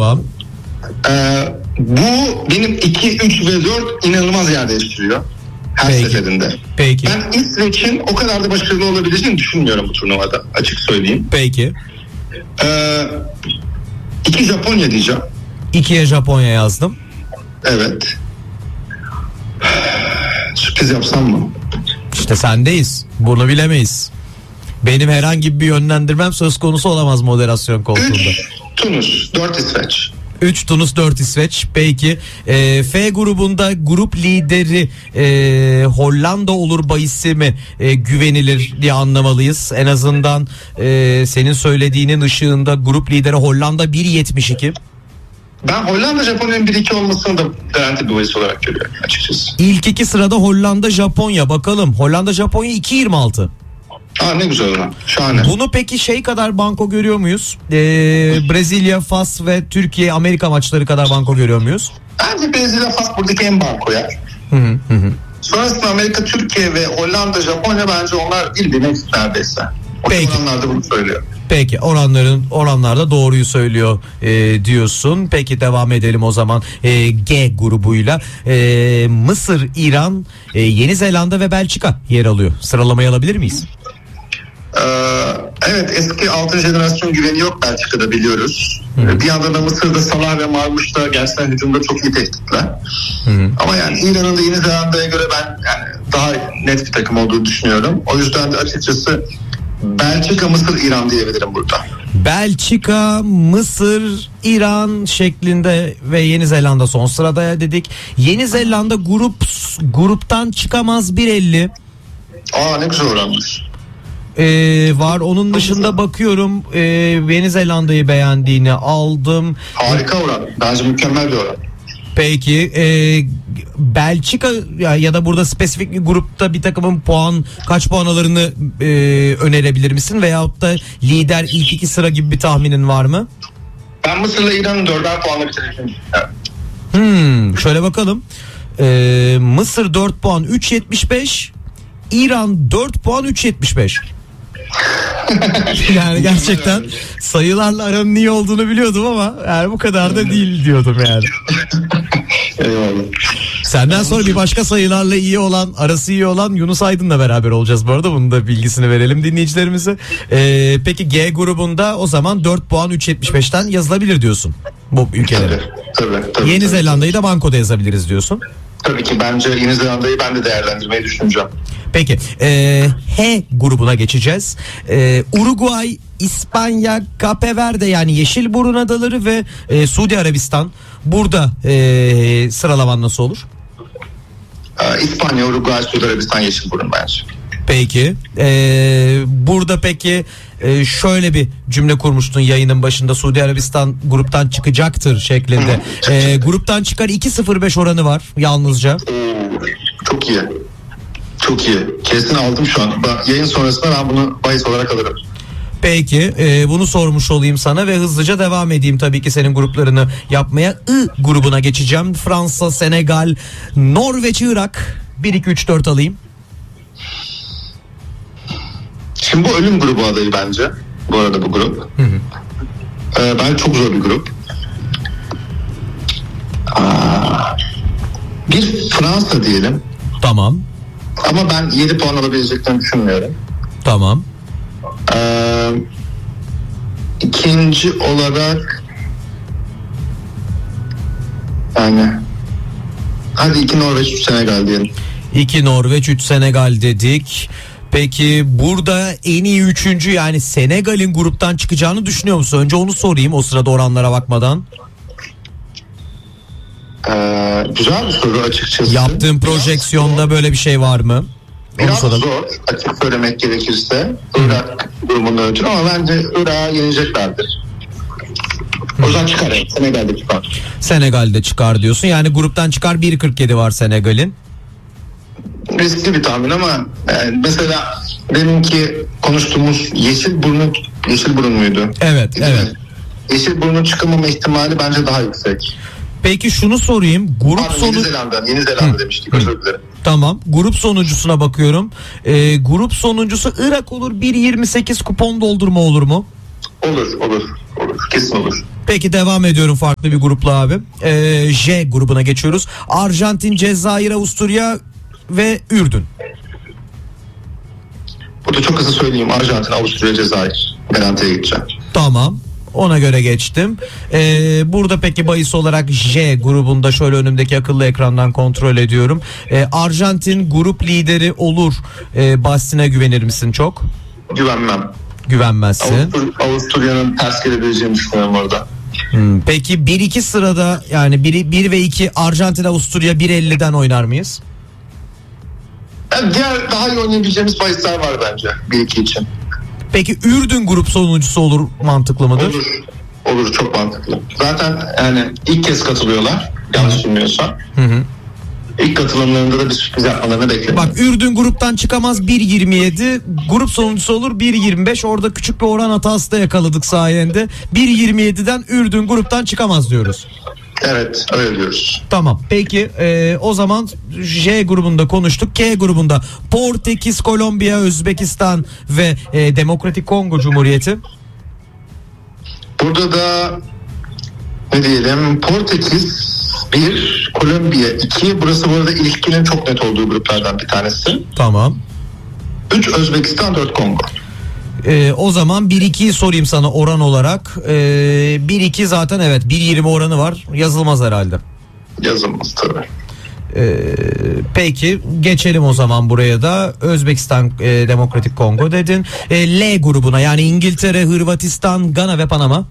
Tamam. Bu benim 2, 3 ve 4 inanılmaz yer değiştiriyor. Her seferinde. Peki. Ben İsveç'in o kadar da başarılı olabileceğini düşünmüyorum bu turnuvada. Açık söyleyeyim. Peki. 2 Japonya diyeceğim. 2'ye Japonya yazdım. Evet. Sürpriz yapsam mı? İşte sendeyiz. Bunu bilemeyiz. Benim herhangi bir yönlendirmem söz konusu olamaz moderasyon koltuğunda. 3 Tunus, 4 İsveç. 3 Tunus, 4 İsveç. Peki F grubunda grup lideri Hollanda olur bahisi mi güvenilir diye anlamalıyız. En azından senin söylediğinin ışığında grup lideri Hollanda 1.72. Ben Hollanda Japonya'nın 1-2 olmasını da garanti bir bahis olarak görüyorum açıkçası. İlk 2 sırada Hollanda Japonya, bakalım. Hollanda Japonya 2.26. Ne güzel olan. Şahane. Bunu peki kadar banko görüyor muyuz? Brezilya, Fas ve Türkiye, Amerika maçları kadar banko görüyor muyuz? Bence Brezilya, Fas buradaki en banko yer. Sonrasında Amerika, Türkiye ve Hollanda, Japonya bence onlar birbirine neredeyse. Peki. Oranlarda bunu söylüyor. Peki oranlarda doğruyu söylüyor diyorsun. Peki devam edelim o zaman G grubuyla. Mısır, İran, Yeni Zelanda ve Belçika yer alıyor. Sıralamayı alabilir miyiz? Evet, eski altın jenerasyon güveni yok Belçika'da, biliyoruz. Bir yandan da Mısır'da Salah ve Marmuş da gerçekten hücumda çok iyi tehditler. Ama yani İran'ın da Yeni Zelanda'ya göre ben yani daha net bir takım olduğunu düşünüyorum. O yüzden de açıkçası Belçika, Mısır, İran diyebilirim burada. Belçika, Mısır, İran şeklinde ve Yeni Zelanda son sırada dedik. Yeni Zelanda gruptan çıkamaz 1.50. Ne güzel oranmış. Var. Onun dışında bakıyorum Yeni Zelanda'yı beğendiğini aldım. Harika oran. Bence mükemmel bir oran. Peki Belçika ya da burada spesifik bir grupta bir takımın kaç puan alırını önerebilir misin? Veyahut da lider ilk 2 sıra gibi bir tahminin var mı? Ben Mısır'la İran'ın 4'er puanla bitireceğim. Şöyle bakalım. Mısır 4 puan 3.75, İran 4 puan 3.75. Yani gerçekten sayılarla aranın iyi olduğunu biliyordum ama yani bu kadar da değil diyordum yani. Eyvallah. Senden sonra bir başka sayılarla arası iyi olan Yunus Aydın'la beraber olacağız bu arada. Bunun da bilgisini verelim dinleyicilerimize. Peki G grubunda o zaman 4 puan 3.75'ten yazılabilir diyorsun bu ülkelere. Tabii. Yeni Zelanda'yı da bankoda yazabiliriz diyorsun. Tabii ki bence Yeni Zelanda'yı ben de değerlendirmeyi düşüneceğim. Peki H grubuna geçeceğiz. Uruguay, İspanya, Cape Verde yani Yeşilburun Adaları ve Suudi Arabistan. Burada sıralaman nasıl olur? İspanya, Uruguay, Suudi Arabistan, Yeşilburun bence. Peki burada peki şöyle bir cümle kurmuştun yayının başında, Suudi Arabistan gruptan çıkacaktır şeklinde. Gruptan çıkar 2.05 oranı var yalnızca. Çok iyi. Çok iyi. Kesin aldım şu an. Yayın sonrasında ben bunu bahis olarak alırım. Peki bunu sormuş olayım sana ve hızlıca devam edeyim tabii ki senin gruplarını yapmaya. I grubuna geçeceğim. Fransa, Senegal, Norveç, Irak. 1-2-3-4 alayım. Şimdi bu ölüm grubu adayı bence. Bu arada bu grup. Bence çok zor bir grup. Bir Fransa diyelim. Tamam. Ama ben 7 puan alabileceklerini düşünmüyorum. Tamam. İkinci olarak yani hadi 2 Norveç 3 Senegal diyelim. 2 Norveç 3 Senegal dedik. Peki burada en iyi üçüncü yani Senegal'in gruptan çıkacağını düşünüyor musun? Önce onu sorayım o sırada oranlara bakmadan. Güzel bir soru açıkçası. Yaptığın projeksiyonda böyle bir şey var mı? Biraz zor açık söylemek gerekirse Irak durumundan ötürü ama bence Irak'ı yeneceklerdir. O zaman çıkar. Senegal'de çıkar. Senegal'de çıkar diyorsun. Yani gruptan çıkar 1.47 var Senegal'in. Riskli bir tahmin ama mesela deminki konuştuğumuz Yeşilburun muydu? Evet. Yeşilburun'un çıkmama ihtimali bence daha yüksek. Peki şunu sorayım. Yeni Zelanda demiştik, özür dilerim. Tamam. Grup sonuncusuna bakıyorum. Grup sonuncusu Irak olur. 1.28 kupon doldurma olur mu? Olur. Kesin olur. Peki devam ediyorum farklı bir grupla abi. J grubuna geçiyoruz. Arjantin, Cezayir, Avusturya ve Ürdün. Burada çok hızlı söyleyeyim. Arjantin, Avusturya, Cezayir. Garantiye gideceğim. Tamam. Ona göre geçtim. Burada peki bahis olarak J grubunda şöyle önümdeki akıllı ekrandan kontrol ediyorum. Arjantin grup lideri olur. Bahsine güvenir misin çok? Güvenmem. Güvenmezsin. Avusturya'nın ters gelebileceğini düşünüyorum orada. Peki 1-2 sırada yani 1 ve 2 Arjantin, Avusturya 1.50'den oynar mıyız? Yani diğer daha iyi oynayabileceğimiz bahisler var bence 1-2 için. Peki Ürdün grup sonuncusu olur, mantıklı mıdır? Olur, çok mantıklı. Zaten yani ilk kez katılıyorlar yanlış bilmiyorsam. İlk katılımlarında da bir sürpriz yapmalarını bekliyorum. Bak Ürdün gruptan çıkamaz 1.27, grup sonuncusu olur 1.25, orada küçük bir oran hatası da yakaladık sayende. 1.27'den Ürdün gruptan çıkamaz diyoruz. Evet, öyle diyoruz. Tamam peki o zaman J grubunda konuştuk. K grubunda Portekiz, Kolombiya, Özbekistan ve Demokratik Kongo Cumhuriyeti. Burada da ne diyelim, Portekiz 1, Kolombiya 2. Burası bu arada ilişkinin çok net olduğu gruplardan bir tanesi. Tamam. 3 Özbekistan, 4 Kongo. O zaman 1-2'yi sorayım sana oran olarak. 1-2 zaten evet 1.20 oranı var. Yazılmaz herhalde. Yazılmaz tabii. Peki geçelim o zaman buraya da. Özbekistan, Demokratik Kongo dedin. L grubuna yani İngiltere, Hırvatistan, Gana ve Panama.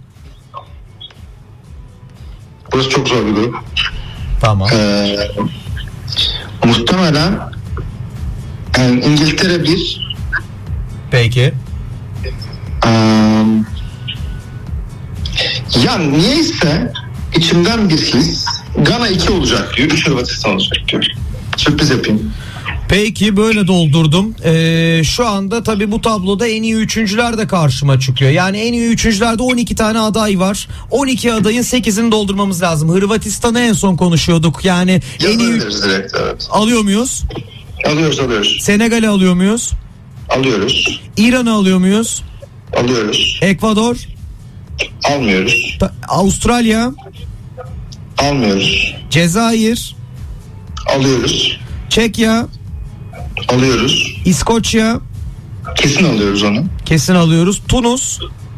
Burası çok zor bir grup. Tamam. Muhtemelen yani İngiltere 1. Peki. Ya niyeyse içimden bir his Gana 2 olacak diyor. 3 Hırvatistan olacak diyor. Sürpriz yapayım. Peki böyle doldurdum. Şu anda tabii bu tabloda en iyi üçüncüler de karşıma çıkıyor. Yani en iyi üçüncülerde 12 tane aday var. 12 adayın 8'ini doldurmamız lazım. Hırvatistan'ı en son konuşuyorduk. Yani en iyi direkt, evet. alıyor muyuz? Alıyoruz. Senegal'i alıyor muyuz? Alıyoruz. İran'ı alıyor muyuz? Alıyoruz. Ekvador? Almıyoruz. Avustralya? Almıyoruz. Cezayir? Alıyoruz. Çekya? Alıyoruz. İskoçya? Kesin alıyoruz onu. Kesin alıyoruz. Tunus?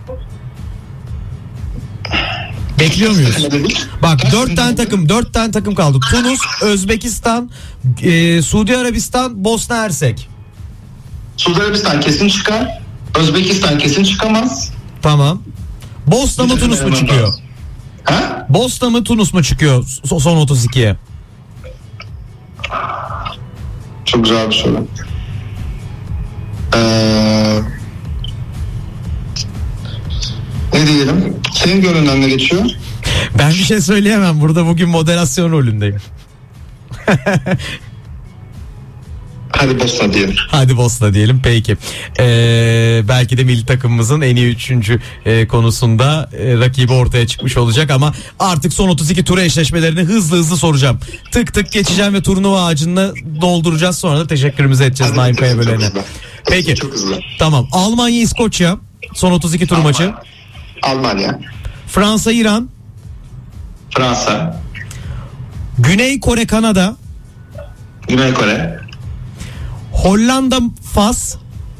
Bekliyor muyuz? Bak 4 tane takım kaldı. Tunus, Özbekistan, Suudi Arabistan, Bosna Hersek. Suudi Arabistan kesin çıkar. Özbekistan kesin çıkamaz. Tamam. Bosna mı Tunus mu çıkıyor? Ha? Bosna mı Tunus mu çıkıyor son 32'ye? Çok güzel bir soru. Ne diyelim? Senin gönlünden ne geçiyor? Ben bir şey söyleyemem. Burada bugün moderasyon rolündeyim. Hadi Bosna diyelim. Hadi Bosna diyelim. Peki. Belki de milli takımımızın en iyi üçüncü konusunda rakibi ortaya çıkmış olacak ama artık son 32 tur eşleşmelerini hızlı soracağım. Tık tık geçeceğim ve turnuva ağacını dolduracağız. Sonra da teşekkürümüzü edeceğiz Naim Kayabölen'e. Peki. Peki. Çok hızlı. Tamam. Almanya, İskoçya son 32 tur maçı. Almanya. Fransa, İran. Fransa. Güney Kore, Kanada. Güney Kore. Hollanda, Fas.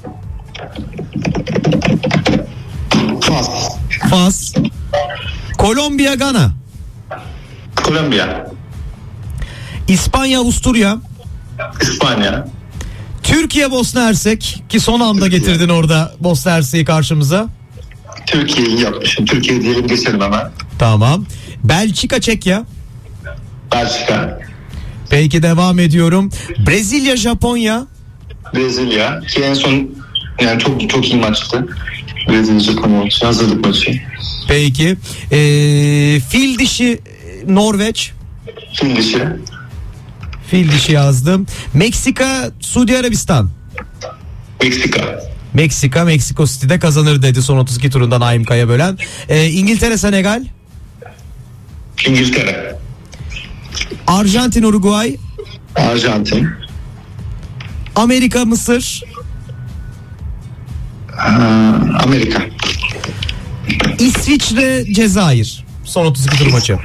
Fas. Kolombiya, Gana. Kolombiya. İspanya, Avusturya. İspanya. Türkiye, Bosna Hersek ki son anda getirdin orada Bosna Hersek'i karşımıza. Türkiye'yi yapmışım. Türkiye diyelim, geçelim hemen. Tamam. Belçika, Çekya. Belçika. Peki devam ediyorum. Brezilya, Japonya. Brezilya ki en son yani çok iyi maçtı. Brezilya Japonya maçı, hazırlık maçı. Peki. Fil dişi Norveç. Fil dişi yazdım. Meksika, Suudi Arabistan. Meksiko City'de kazanır dedi son 32 turunda Naim Kayabölen. İngiltere, Senegal. İngiltere. Arjantin, Uruguay. Arjantin. Amerika, Mısır. Amerika. İsviçre, Cezayir. Son 32 tur maçı.